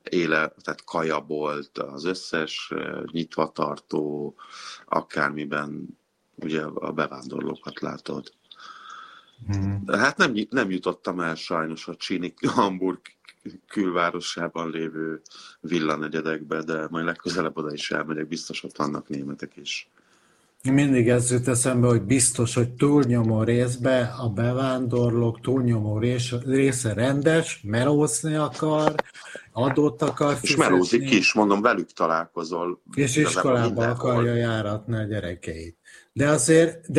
tehát kajabolt, az összes nyitvatartó, akármiben ugye a bevándorlókat látod. Hát nem jutottam el sajnos a csíni Hamburg külvárosában lévő villanegyedekbe, de majd legközelebb oda is elmegyek, biztos ott vannak németek is. Mindig ez jut eszembe, hogy biztos, hogy túlnyomó részben a bevándorlók túlnyomó része rendes, melózni akar, adót akar fizetni. És melózik is, mondom, velük találkozol. És iskolába akarja járatni a gyerekeit. De azért,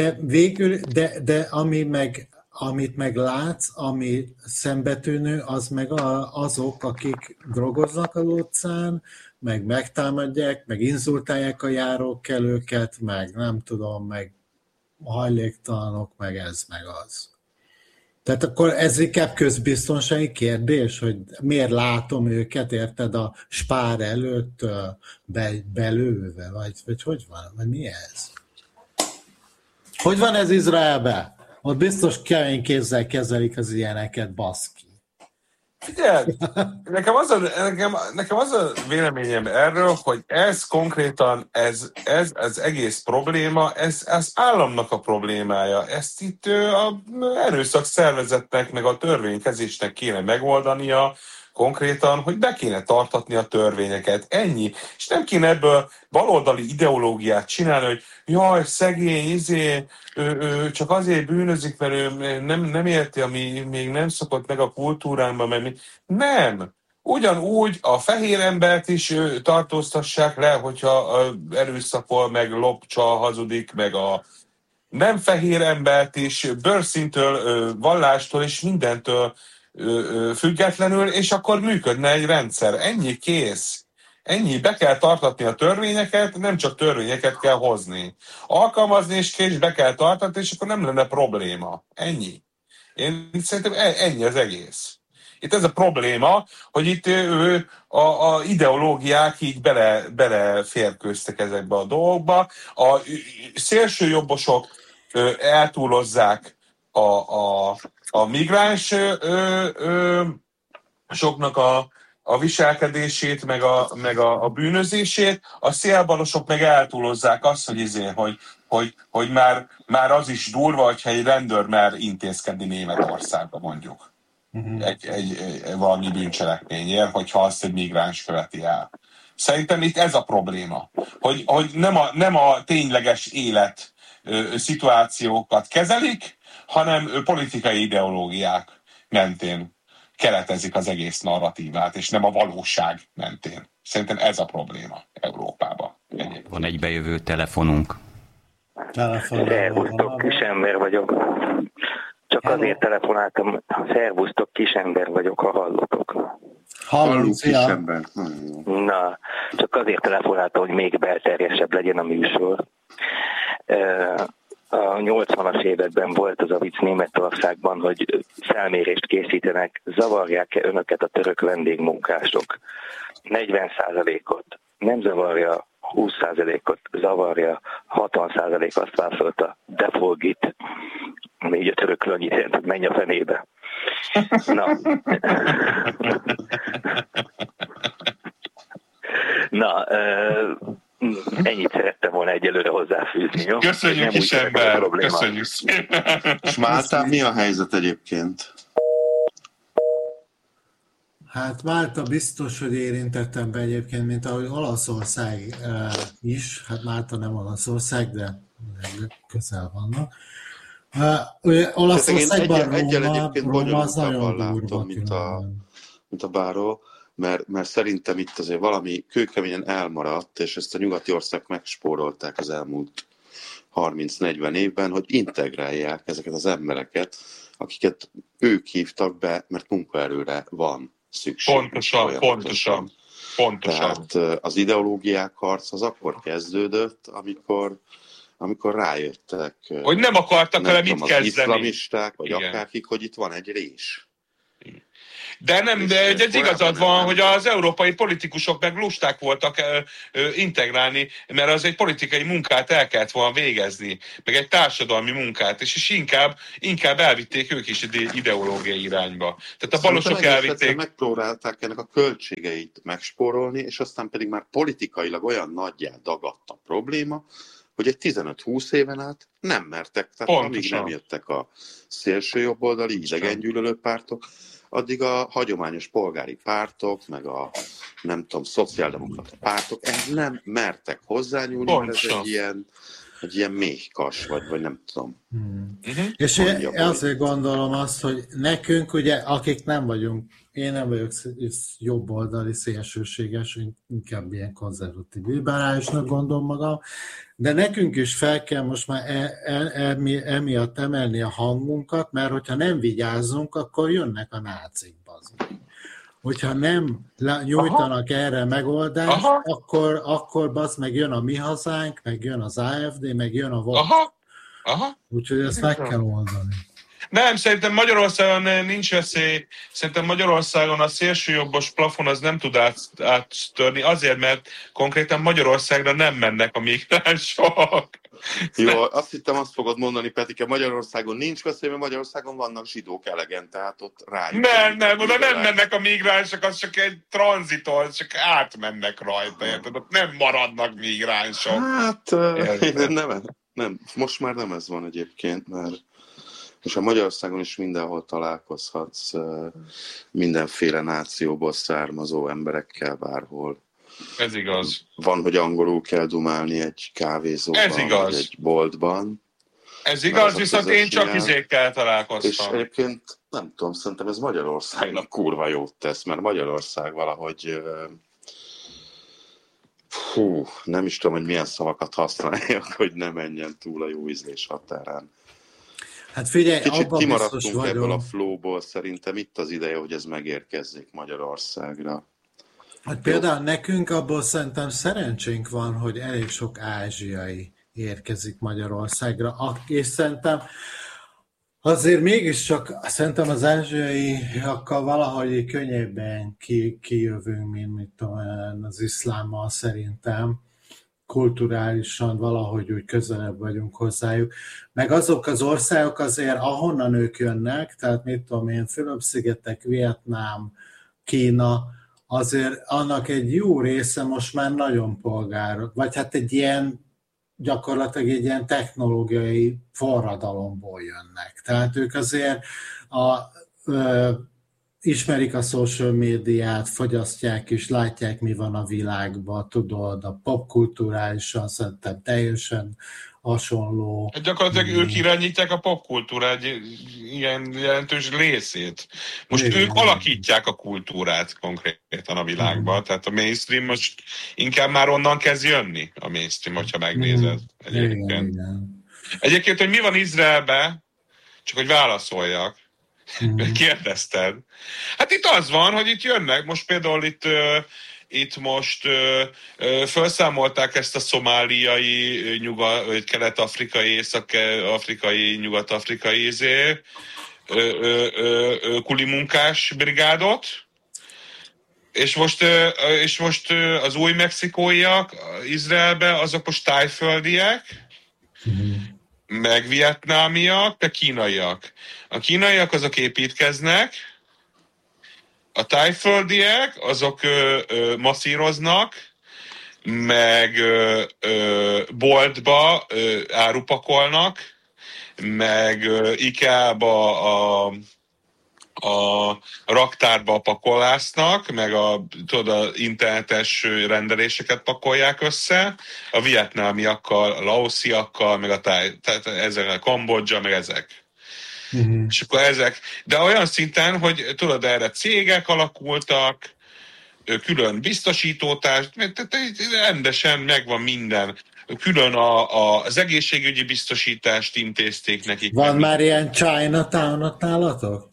amit meg látsz, ami szembetűnő, az meg azok, akik drogoznak az utcán, meg megtámadják, meg inzultálják a járókelőket, meg nem tudom, meg hajléktalanok, meg ez, meg az. Tehát akkor ez inkább közbiztonsági kérdés, hogy miért látom őket, érted, a spár előtt belőve, vagy hogy van, vagy mi ez? Hogy van ez Izraelben? Ott biztos kemény kézzel kezelik az ilyeneket, baszki. Figyelj, nekem az a véleményem erről, hogy ez konkrétan, ez az egész probléma, ez államnak a problémája. Ezt itt a erőszak szervezetnek, meg a törvénykezésnek kéne megoldania, konkrétan, hogy be kéne tartatni a törvényeket. Ennyi. És nem kéne ebből baloldali ideológiát csinálni, hogy jaj, szegény, csak azért bűnözik, mert ő nem érti, ami még nem szokott meg a kultúránkban, mert nem. Ugyanúgy a fehér embert is tartóztassák le, hogyha erőszakol, meg lopcsal, hazudik, meg a nem fehér embert is bőrszintől, vallástól és mindentől függetlenül, és akkor működne egy rendszer. Ennyi, kész. Ennyi, be kell tartatni a törvényeket, nem csak törvényeket kell hozni. Alkalmazni és kész, be kell tartatni, és akkor nem lenne probléma. Ennyi. Én szerintem ennyi az egész. Itt ez a probléma, hogy itt a ideológiák így beleférkőztek ezekbe a dolgokba. A szélsőjobbosok eltúlozzák a migráns soknak a viselkedését, meg a bűnözését, a szélbalosok meg eltúlozzák azt, hogy már az is durva, hogyha egy rendőr mer intézkedni Németországba, mondjuk. Valami bűncselekményért, hogyha azt egy migráns követi el. Szerintem itt ez a probléma, hogy nem a tényleges élet szituációkat kezelik, hanem politikai ideológiák mentén keretezik az egész narratívát, és nem a valóság mentén. Szerintem ez a probléma Európában. Van egy bejövő telefonunk. Szervusztok, Kisember vagyok. Csak azért telefonáltam. Szervusztok, Kisember vagyok, ha hallotok. Hallunk, Kisember. Na, csak azért telefonáltam, hogy még belterjesebb legyen a műsor. A 80-as években volt az a vicc Németországban, hogy felmérést készítenek, zavarják-e önöket a török vendégmunkások. 40%-ot nem zavarja, 20%-ot zavarja, 60% azt válaszolta, de forgit. Még a törökről annyit jelent, hogy menj a fenébe. Na, ennyit szerettem volna egyelőre hozzáfűzni, jó? Köszönjük is ember, köszönjük szépen. És Máltán mi a helyzet egyébként? Hát Málta biztos, hogy érintettem be egyébként, mint ahogy Olaszország is. Hát Málta nem Olaszország, de közel vannak. Olaszországban Róma az nagyon durva, mint a báró, mert szerintem itt azért valami kőkeményen elmaradt, és ezt a nyugati országok megspórolták az elmúlt 30-40 évben, hogy integrálják ezeket az embereket, akiket ők hívtak be, mert munkaerőre van szükség. Pontosan. Tehát az ideológiák harc az akkor kezdődött, amikor rájöttek, hogy nem akartak vele mit kezdeni. Az iszlamisták, vagy akárkik, hogy itt van egy rés. De egy igazad van, hogy az európai politikusok meg lusták voltak integrálni, mert az egy politikai munkát el kellett volna végezni, meg egy társadalmi munkát, és inkább elvitték ők is ideológiai irányba. Tehát a balosok elvitték. Megpróbálták ennek a költségeit megspórolni, és aztán pedig már politikailag olyan nagyjá dagadt a probléma, hogy egy 15-20 éven át nem mertek, tehát amíg nem jöttek a szélső jobboldali idegengyűlölő pártok, addig a hagyományos polgári pártok, meg a nem tudom, szociáldemokrata pártok nem mertek hozzányúlni, ez egy ilyen méhkas, vagy nem tudom. És én azért gondolom azt, hogy nekünk ugye, akik nem vagyunk, én nem vagyok jobboldali szélsőséges, inkább ilyen konzervatív liberálisnak gondolom magam, de nekünk is fel kell most már emiatt emelni a hangunkat, mert hogyha nem vigyázzunk, akkor jönnek a nácik, bazd. Hogyha nem nyújtanak erre megoldást, akkor bazd meg jön a Mi Hazánk, meg jön az AfD, meg jön a Vox. Úgyhogy ezt meg kell oldani. Nem, szerintem Magyarországon nincs veszély. Szerintem Magyarországon a szélsőjobbos plafon az nem tud áttörni, azért, mert konkrétan Magyarországra nem mennek a migránsok. Jó, azt hittem, azt fogod mondani, Petike, Magyarországon nincs veszély, mert Magyarországon vannak zsidók elegen, tehát ott rájuk. Nem, oda nem mennek a migránsok, az csak egy tranzitor, csak átmennek rajta, érted? Ott nem maradnak migránsok. Hát, nem, most már nem ez van egyébként, mert és a Magyarországon is mindenhol találkozhatsz mindenféle nációból származó emberekkel bárhol. Ez igaz. Van, hogy angolul kell dumálni egy kávézóban, vagy egy boltban. Ez igaz, viszont én csak izékkel találkoztam. És egyébként nem tudom, szerintem ez Magyarországnak kurva jót tesz, mert Magyarország valahogy nem is tudom, hogy milyen szavakat használjak, hogy ne menjen túl a jó ízlés határán. Hát figyelj, kicsit kimaradtunk ebből a flowból, szerintem itt az ideje, hogy ez megérkezzék Magyarországra. Hát például nekünk abból szerintem szerencsénk van, hogy elég sok ázsiai érkezik Magyarországra, és szerintem azért mégiscsak szerintem az ázsiaiakkal valahogy könnyebben kijövünk, mint tudom, az iszlámmal szerintem. Kulturálisan valahogy úgy közelebb vagyunk hozzájuk. Meg azok az országok azért, ahonnan ők jönnek, tehát mit tudom én, Fülöp-szigetek, Vietnám, Kína, azért annak egy jó része most már nagyon polgár, vagy hát egy ilyen, gyakorlatilag egy ilyen technológiai forradalomból jönnek. Tehát ők azért ismerik a social médiát, fogyasztják és látják, mi van a világban, tudod, a popkulturálisan szerintem teljesen hasonló. Gyakorlatilag ők irányítják a popkultúra egy ilyen jelentős részét. Most ők alakítják a kultúrát konkrétan a világban, tehát a mainstream most inkább már onnan kezd jönni a mainstream, hogyha megnézed. Egyébként, hogy mi van Izraelben, csak hogy válaszoljak, kérdezted. Hát itt az van, hogy itt jönnek, most például itt most felszámolták ezt a szomáliai, kelet-afrikai, észak-afrikai, nyugat-afrikai kulimunkás brigádot, és most az új mexikóiak Izraelben, azok most tájföldiek, meg vietnámiak, meg kínaiak. A kínaiak azok építkeznek, a tájföldiek azok masszíroznak, meg boltba árupakolnak, meg IKEA-ba a raktárba pakolásznak, meg a internetes rendeléseket pakolják össze, a vietnámiakkal, a laosziakkal, meg tehát ezek a Kambodzsa, meg ezek. És akkor ezek, de olyan szinten, hogy tudod, erre cégek alakultak, külön biztosítótárs, rendesen megvan minden. Külön az egészségügyi biztosítást intézték nekik. Van már ilyen Chinatown-ot nálatok?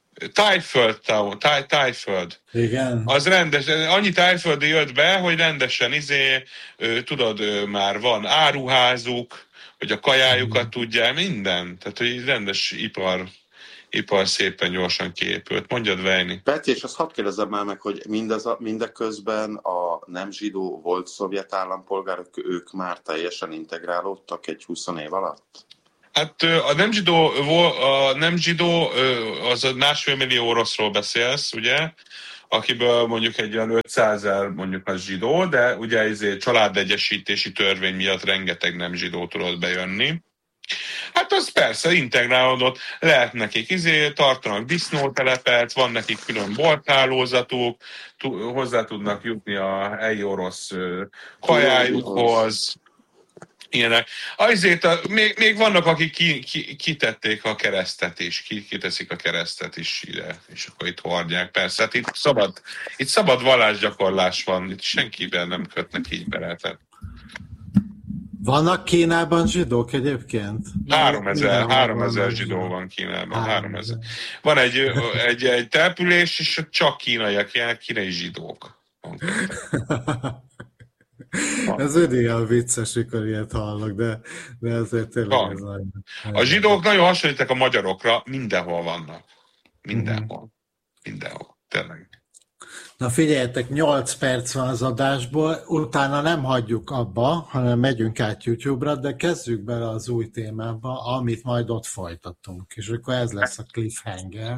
Tájföld. Igen. Az rendes, annyi tájföldi jött be, hogy rendesen tudod, már van áruházuk, hogy a kajájukat tudják, minden. Tehát, hogy rendes ipar szépen gyorsan kiépült. Mondjad, Vejni. Peti, és azt hadd kérdezem már meg, hogy mindeközben a nem zsidó volt szovjet állampolgárok, ők már teljesen integrálódtak egy 20 év alatt? Hát a nem zsidó, az a 1,5 millió oroszról beszélsz, ugye? Akiből mondjuk egy olyan 500 000 mondjuk az zsidó, de ugye ezért családegyesítési törvény miatt rengeteg nem zsidó tudott bejönni. Hát az persze integrálódott, lehet nekik tartanak disznótelepet, van nekik külön bolthálózatuk, hozzá tudnak jutni a helyi orosz kajájukhoz, ilyenek. Azért még vannak, akik kitették a keresztet is, kiteszik a keresztet is ide, és akkor itt hordják. Persze, hát itt szabad vallásgyakorlás van, itt senkivel nem kötnek így bele. Vannak Kínában zsidók egyébként? 3000 zsidó van Kínában. 3000. Van egy település, és csak kínaiak, ilyen kínai zsidók. Ez olyan vicces, mikor ilyet hallok, de azért tényleg ez nagyon... A zsidók nagyon hasonlítak a magyarokra, mindenhol vannak. Mindenhol. Tényleg. Na figyeljetek, 8 perc van az adásból, utána nem hagyjuk abba, hanem megyünk át YouTube-ra, de kezdjük bele az új témába, amit majd ott folytatunk. És akkor ez lesz a cliffhanger.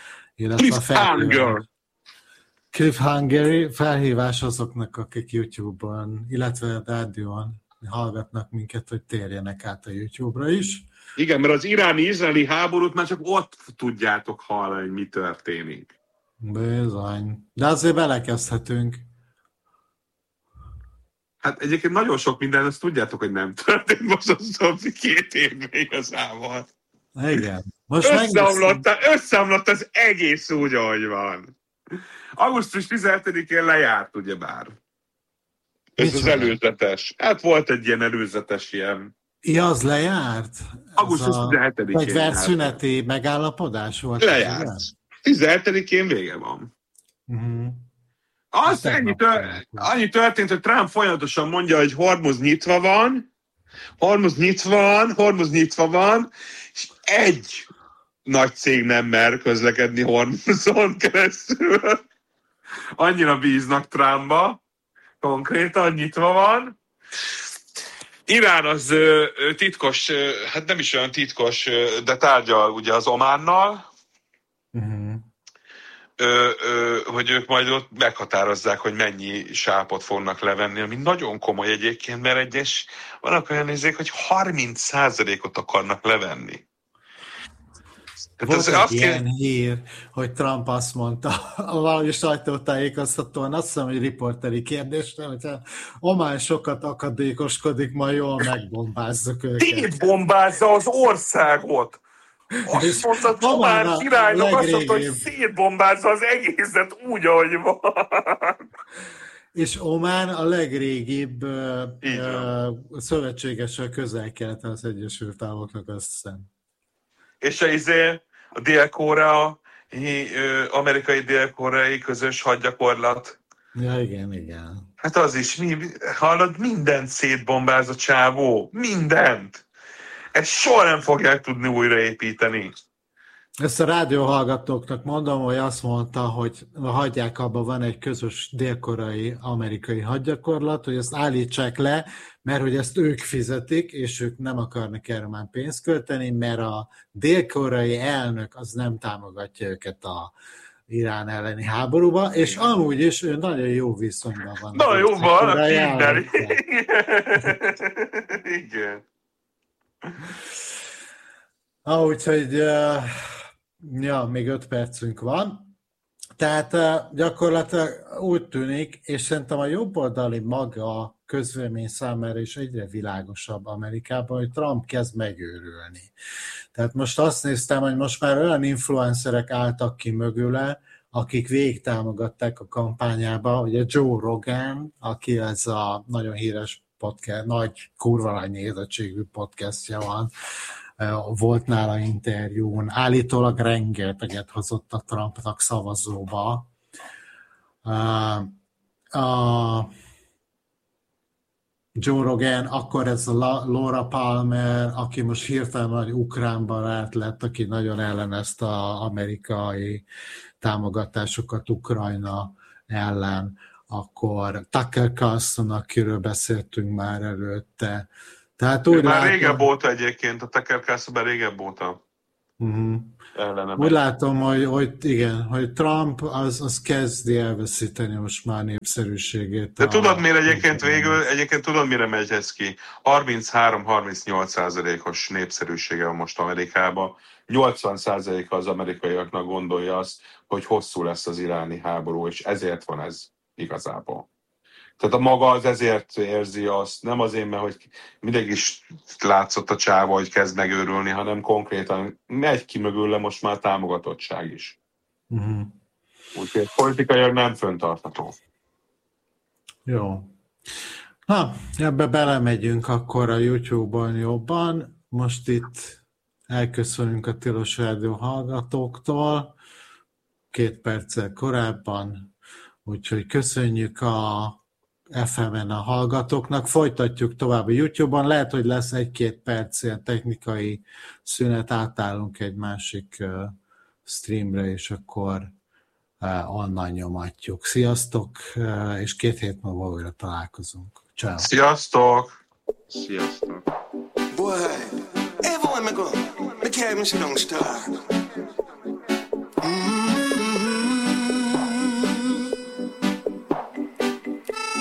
Cliffhanger felhívás azoknak, akik YouTube-on, illetve a rádión hallgatnak minket, hogy térjenek át a YouTube-ra is. Igen, mert az iráni-izraeli háborút már csak ott tudjátok hallani, hogy mi történik. Bizony. De azért belekezdhetünk. Hát egyébként nagyon sok minden, azt tudjátok, hogy nem történt most az 2 évben igazából. Igen. Most összeomlott az egész úgy, ahogy van. Augusztus 17-én lejárt, ugyebár. Ez az előzetes. Hát volt egy ilyen előzetes ilyen. Ja, az lejárt? Augusztus 17-én. Egy verszüneti megállapodás volt? Lejárt. 17-én vége van. Az annyi történt, hogy Trump folyamatosan mondja, hogy Hormuz nyitva van, és egy nagy cég nem mer közlekedni Hormuzon keresztül. Annyira bíznak Trumpba, konkrétan nyitva van. Irán az titkos, hát nem is olyan titkos, de tárgyal ugye az Ománnal, hogy ők majd ott meghatározzák, hogy mennyi sápot fognak levenni, ami nagyon komoly egyébként, mert vannak olyan nézék, hogy 30%-ot akarnak levenni. Volt egy ilyen hír, hogy Trump azt mondta, valami sajtótájékoztatón, azt hiszem, hogy riporteri kérdésre, hogyha Omán sokat akadékoskodik, majd jól megbombázzuk őket. Szétbombázza az országot! Azt mondta, hogy Omán királynak azt mondta, hogy szétbombázza az egészet úgy, ahogy van. És Omán a legrégibb szövetségese Közel-Keleten az Egyesült Államoknak, azt hiszem. És a Dél-Korea, amerikai dél-koreai közös hadgyakorlat. Ja, igen. Hát az is, hallod, mindent szétbombáz a csávó. Mindent. Ezt soha nem fogják tudni újraépíteni. Ezt a rádióhallgatóknak mondom, hogy azt mondta, hogy hagyják abba, van egy közös dél-koreai amerikai hadgyakorlat, hogy ezt állítsák le, mert hogy ezt ők fizetik, és ők nem akarnak erre már pénzt költeni, mert a dél-koreai elnök az nem támogatja őket a Irán elleni háborúba, és amúgy is ő nagyon jó viszonyban van. Nagyon jó van, minden. Igen. Úgyhogy még 5 percünk van. Tehát gyakorlatilag úgy tűnik, és szerintem a jobboldali maga közvélemény számára is egyre világosabb Amerikában, hogy Trump kezd megőrülni. Tehát most azt néztem, hogy most már olyan influencerek álltak ki mögüle, akik végigtámogatták a kampányába, ugye Joe Rogan, aki ez a nagyon híres podcast, nagy kurva nagy nézettségű podcastja van, volt nála interjún, állítólag rengeteget hozott a Trumpnak szavazóba. Joe Rogan, akkor ez a Laura Palmer, aki most hirtelen nagy ukrán barát lett, aki nagyon ellenezte az amerikai támogatásokat Ukrajna ellen, akkor Tucker Carlson, akiről beszéltünk már előtte. Tehát úgy már látom, régebb óta egyébként, a Tucker Carlson régebb óta. Úgy látom, hogy Trump az kezdi elveszíteni most már népszerűségét. De tudod miért egyébként tudod mire megy ez ki? 33-38%-os népszerűsége van most Amerikában. 80%-a az amerikaiaknak gondolja azt, hogy hosszú lesz az iráni háború, és ezért van ez igazából. Tehát a maga az ezért érzi azt, nem azért, mert hogy mindig is látszott a csáva, hogy kezd megőrülni, hanem konkrétan megy ki mögülle most már támogatottság is. Úgyhogy politikailag nem fenntartható. Jó. Ebbe belemegyünk akkor a YouTube-on jobban. Most itt elköszönünk a Tilos Rádió hallgatóktól 2 perccel korábban, úgyhogy köszönjük a FM-en a hallgatóknak. Folytatjuk tovább a YouTube-on. Lehet, hogy lesz 1-2 perc ilyen technikai szünet, átállunk egy másik streamre, és akkor onnan nyomatjuk. Sziasztok, és 2 hét múlva újra találkozunk. Ciao. Sziasztok! Sziasztok! Boy, everyone me go. Me carry me shit on star.